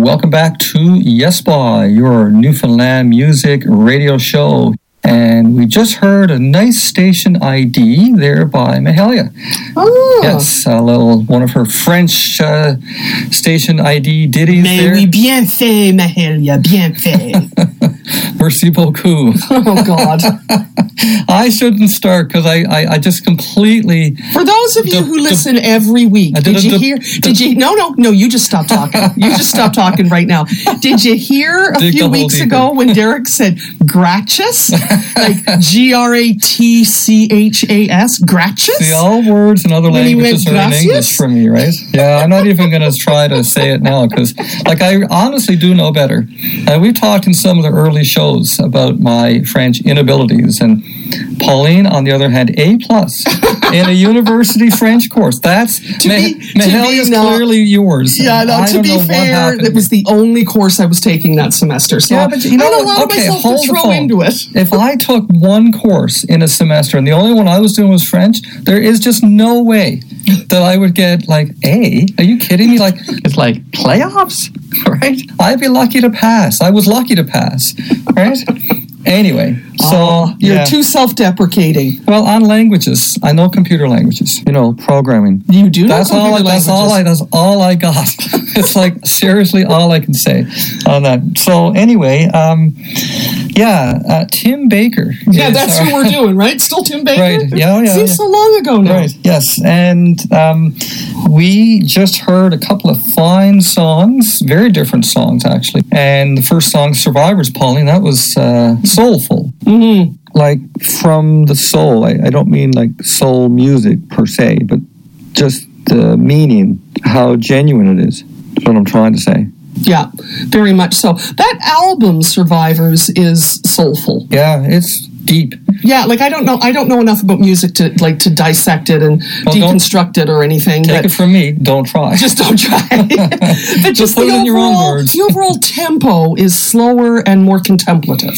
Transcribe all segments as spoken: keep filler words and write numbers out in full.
welcome back to Yes Boy, your Newfoundland music radio show. And we just heard a nice station I D there by Mahalia. Oh. Yes, a little one of her French uh, station I D ditties Mais there. oui, bien fait, Mahalia, bien fait. Merci beaucoup. Oh, God. I shouldn't start because I, I, I just completely... For those of you who listen every week, did you hear... Did you... No, no, no, you just stop talking. You just stop talking right now. Did you hear a few weeks ago when Derek said gracious? Like G R A T C H A S? Gracious? See, all words and other languages are in English for me, right? Yeah, I'm not even going to try to say it now because, like, I honestly do know better. Uh, we've talked in some of the early shows about my French inabilities, and Pauline, on the other hand, A plus in a university French course. That's Mahalia is clearly yours. Yeah, no, I to don't be know what fair, happened. it was the only course I was taking that semester. So yeah, but you know I don't what? allow Okay, myself hold to the throw phone. into it. If I took one course in a semester and the only one I was doing was French, there is just no way that I would get like A. Are you kidding me? Like it's like playoffs, right? I'd be lucky to pass. I was lucky to pass, right? Anyway, so oh, you're yeah. too self-deprecating. Well, on languages, I know computer languages. You know, programming. You do. That's know all. I, languages. That's all. I. That's all I got. It's like seriously all I can say on that. So anyway, um, yeah, uh, Tim Baker. Yeah, is that's our, who we're doing, right? Still Tim Baker. Right. Yeah. Yeah. Seems yeah. so long ago now. Right. Yes, and um, we just heard a couple of fine songs, very different songs actually. And the first song, "Survivors," Pauline, that was uh, soulful. Mm-hmm. Like from the soul. I, I don't mean like soul music per se, but just the meaning, how genuine it is. That's what I'm trying to say. Yeah, very much so. That album, Survivors, is soulful. Yeah, it's deep. Yeah, like I don't know, I don't know enough about music to like to dissect it and well, deconstruct it or anything. Take but it from me. Don't try. Just don't try. But just, just put the it in your own overall, words. the overall tempo is slower and more contemplative.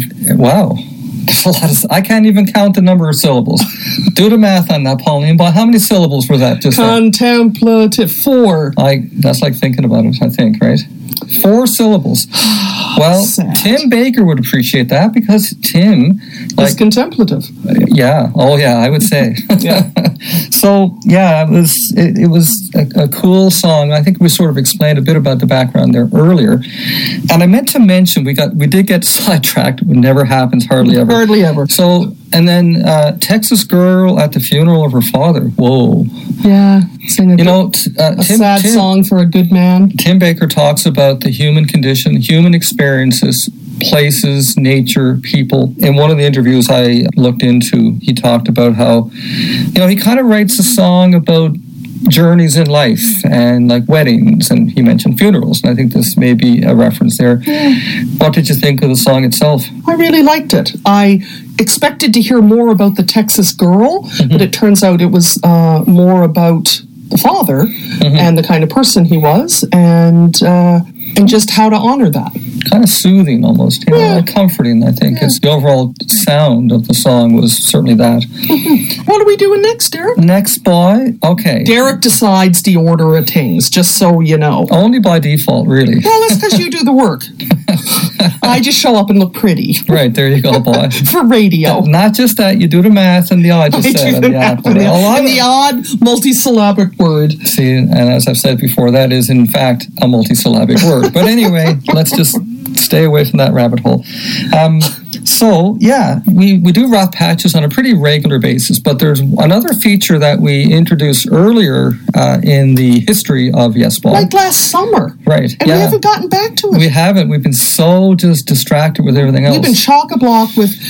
Wow. A lot of, I can't even count the number of syllables. Do the math on that, Pauline. But how many syllables was that? Just contemplative. Four. I. That's like thinking about it. I think, right? Four syllables. Well, Sad. Tim Baker would appreciate that because Tim, like, is contemplative. Yeah. Oh, yeah. I would say. Yeah. So yeah, it was it, it was a, a cool song. I think we sort of explained a bit about the background there earlier, and I meant to mention we got we did get sidetracked. It never happens, hardly ever. Hardly ever. So and then uh, Texas Girl at the funeral of her father. Whoa. Yeah. Sing a, you know, t- uh, a Tim, sad Tim, song for a good man. Tim Baker talks about the human condition, human experiences, places, nature, people. In one of the interviews I looked into, he talked about how, you know, he kind of writes a song about journeys in life and like weddings, and he mentioned funerals, and I think this may be a reference there. Yeah. What did you think of the song itself? I really liked it. I expected to hear more about the Texas Girl, mm-hmm. but it turns out it was uh, more about the father mm-hmm. and the kind of person he was, and uh, and just how to honor that. Kind of soothing almost, you know, yeah. like comforting, I think. Yeah. It's the overall sound of the song was certainly that. Mm-hmm. What are we doing next, Derek? Next, boy, okay. Derek decides the order of things, just so you know. Only by default, really. Well, that's because you do the work. I just show up and look pretty. Right, there you go, boy. For radio. Not just that, you do the math and the odd just I said. do And the the, math and and the, odd, and the odd multisyllabic word. See, and as I've said before, that is in fact a multisyllabic word. But anyway, let's just stay away from that rabbit hole. Um, so, yeah, we, we do rough patches on a pretty regular basis, but there's another feature that we introduced earlier uh, in the history of Yes Boy. Like last summer. Right, And yeah. we haven't gotten back to it. We haven't. We've been so just distracted with everything else. We've been chock-a-block with